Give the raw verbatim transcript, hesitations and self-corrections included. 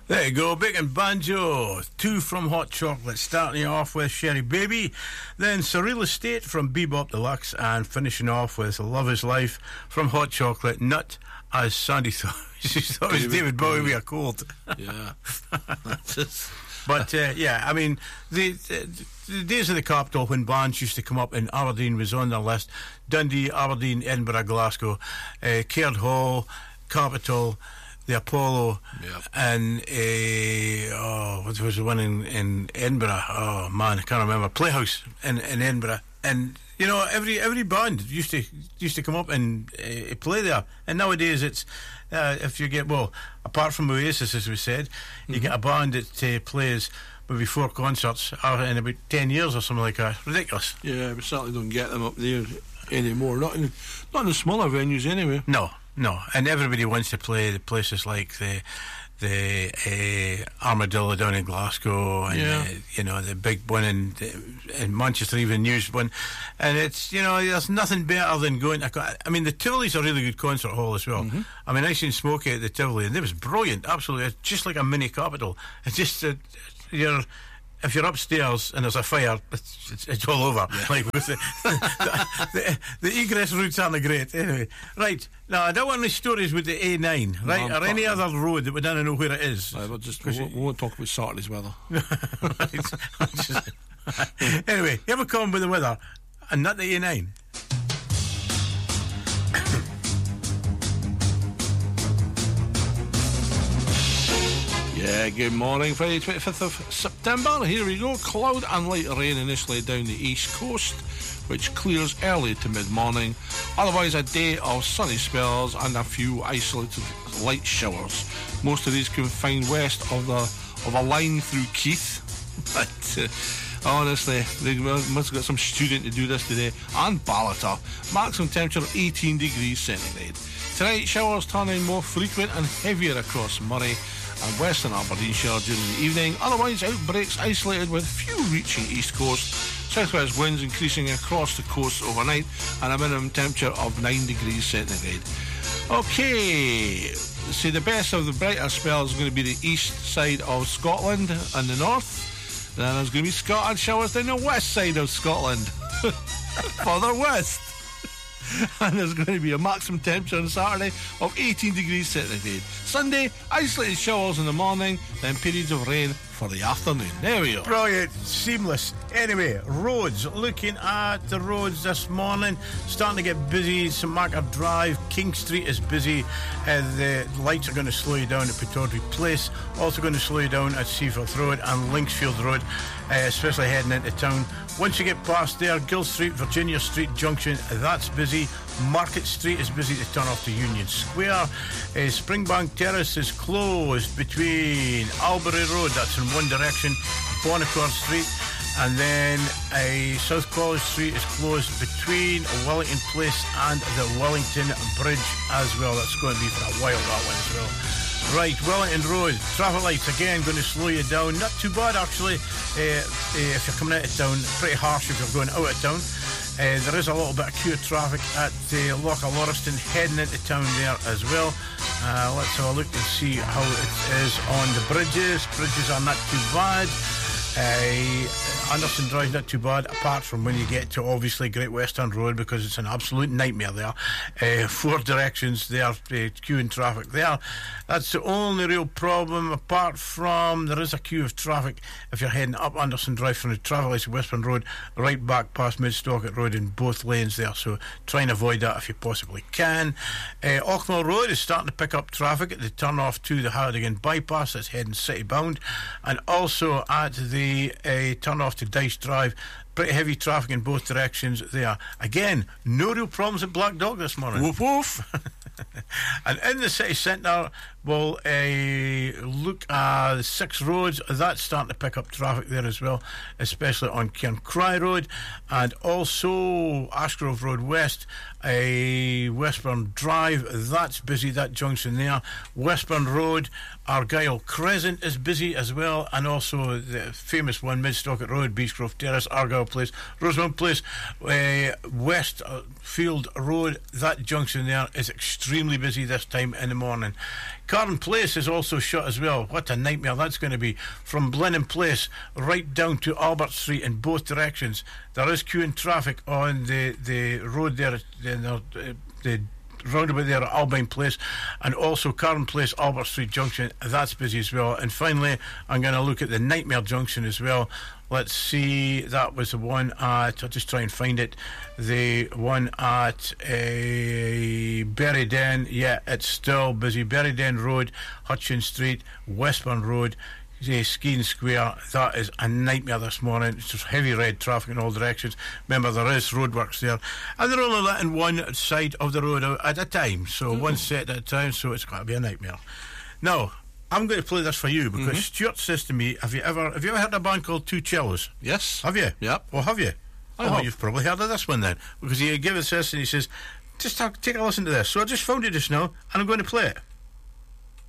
There you go, Big and Banjo, two from Hot Chocolate, starting you off with Sherry Baby, then Surreal Estate from Bebop Deluxe, and finishing off with Love Is Life from Hot Chocolate, Nut, as Sandy thought, she thought it was David Bowie with a cold. Yeah. But, uh, yeah, I mean, the, the, the days of the capital when bands used to come up, and Aberdeen was on their list, Dundee, Aberdeen, Edinburgh, Glasgow, uh, Caird Hall, Capital, the Apollo, yep. and uh, oh, what was the one in, in Edinburgh? Oh man, I can't remember. Playhouse in, in Edinburgh, and you know every every band used to used to come up and uh, play there. And nowadays it's uh, if you get well, apart from Oasis, as we said, mm-hmm. you get a band that uh, plays maybe four concerts in about ten years or something like that. Ridiculous. Yeah, we certainly don't get them up there anymore. Not in not in the smaller venues anyway. No. No, and everybody wants to play the places like the the uh, Armadillo down in Glasgow, and yeah. uh, you know the big one in in Manchester, even News one, and it's you know there's nothing better than going. To, I mean the Tivoli's a really good concert hall as well. Mm-hmm. I mean I seen Smokey at the Tivoli, and it was brilliant, absolutely, it's just like a mini Capital. It's just uh, you're. If you're upstairs and there's a fire, it's, it's, it's all over. Yeah. Like with the, the, the, the egress routes aren't great. Anyway, right now I don't want any stories with the A nine, right, no, or any other road that we don't know where it is. Right, we'll just we won't, we won't talk about Saturday's weather. Right. Just, anyway, you have a comment with the weather, and not the A nine. Yeah, good morning. Friday twenty-fifth of September. Here we go. Cloud and light rain initially down the east coast, which clears early to mid-morning. Otherwise a day of sunny spells and a few isolated light showers. Most of these confined west of the of a line through Keith. But uh, honestly, they must have got some student to do this today. And Ballater. Maximum temperature eighteen degrees centigrade. Tonight showers turning more frequent and heavier across Murray and western Aberdeenshire during the evening. Otherwise, outbreaks isolated with few reaching east coast. Southwest winds increasing across the coast overnight, and a minimum temperature of nine degrees centigrade. Okay, see, the best of the brighter spells is going to be the east side of Scotland and the north. Then there's going to be scattered showers down the west side of Scotland. Further west. And there's going to be a maximum temperature on Saturday of eighteen degrees centigrade. Sunday, isolated showers in the morning, then periods of rain for the afternoon. There we go. Brilliant, seamless. Anyway, roads. Looking at the roads this morning, starting to get busy. St Margaret Drive, King Street is busy. Uh, the lights are going to slow you down at Pittodrie Place. Also going to slow you down at Seaforth Road and Linksfield Road, uh, especially heading into town. Once you get past there, Gill Street, Virginia Street Junction, that's busy. Market Street is busy to turn off to Union Square. Uh, Springbank Terrace is closed between Albury Road, that's in one direction, Bonnecourt Street, and then uh, South College Street is closed between Wellington Place and the Wellington Bridge as well. That's going to be for a while, that one as well. Right, Wellington Road, traffic lights again going to slow you down. Not too bad actually uh, uh, if you're coming out of town. Pretty harsh if you're going out of town. Uh, there is a little bit of queue traffic at uh, Loch Lorriston heading into town there as well. Uh, let's have a look and see how it is on the bridges. Bridges are not too bad. Uh, Anderson Drive not too bad, apart from when you get to obviously Great Western Road, because it's an absolute nightmare there. Uh, four directions there, uh, queuing traffic there. That's the only real problem, apart from there is a queue of traffic if you're heading up Anderson Drive from the Travel Lights Westbourne Road right back past Mid-Stockett Road in both lanes there, so try and avoid that if you possibly can. uh, Auchmill Road is starting to pick up traffic at the turn off to the Hardigan bypass, that's heading city bound, and also at the The uh, turn off to Dice Drive, pretty heavy traffic in both directions there. Again, no real problems at Black Dog this morning. Woof woof. And in the city centre, we'll uh, look at the Six Roads. That's starting to pick up traffic there as well, especially on Cairncry Road, and also Ashgrove Road West, a uh, Westbourne Drive, that's busy, that junction there. Westbourne Road, Argyle Crescent is busy as well, and also the famous one, Mid-Stockett Road, Beechgrove Terrace, Argyle Place, Rosemount Place, uh, Westfield Road, that junction there is extremely extremely busy this time in the morning. Carn Place is also shut as well. What a nightmare that's going to be. From Blenheim Place right down to Albert Street in both directions. There is queuing traffic on the, the road there, the, the roundabout there at Albine Place, and also Carn Place, Albert Street Junction. That's busy as well. And finally, I'm going to look at the Nightmare Junction as well. Let's see, that was the one at, I'll just try and find it, the one at uh, Berryden. Yeah, it's still busy. Berryden Road, Hutchins Street, Westbourne Road, uh, Skene Square. That is a nightmare this morning. It's just heavy red traffic in all directions. Remember, there is roadworks there, and they're only letting one side of the road out at a time, so mm-hmm. one set at a time, so it's got to be a nightmare. Now, I'm going to play this for you because mm-hmm. Stuart says to me, have you ever have you ever heard a band called Two Cellos? Yes. Have you? Yep. Well, have you? I oh, have. You've probably heard of this one then, because he gave us this and he says, just talk, take a listen to this. So I just found it just now, and I'm going to play it.